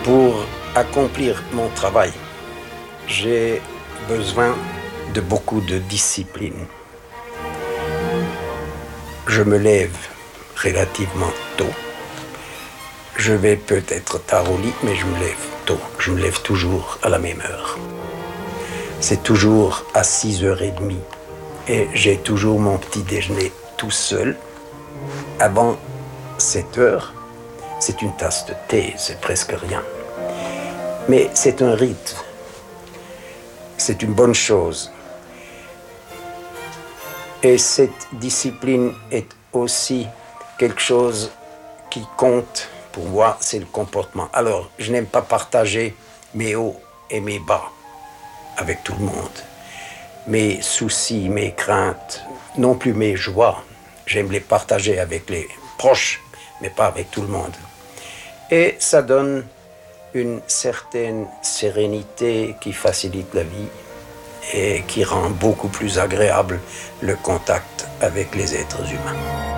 Pour accomplir mon travail, j'ai besoin de beaucoup de discipline. Je me lève relativement tôt. Je vais peut-être tard au lit, mais je me lève tôt. Je me lève toujours à la même heure. C'est toujours à 6h30 et j'ai toujours mon petit déjeuner tout seul. Avant 7h, c'est une tasse de thé, c'est presque rien. Mais c'est un rite. C'est une bonne chose. Et cette discipline est aussi quelque chose qui compte pour moi, c'est le comportement. Alors, je n'aime pas partager mes hauts et mes bas avec tout le monde. Mes soucis, mes craintes, non plus mes joies. J'aime les partager avec les proches, mais pas avec tout le monde. Et ça donne une certaine sérénité qui facilite la vie et qui rend beaucoup plus agréable le contact avec les êtres humains.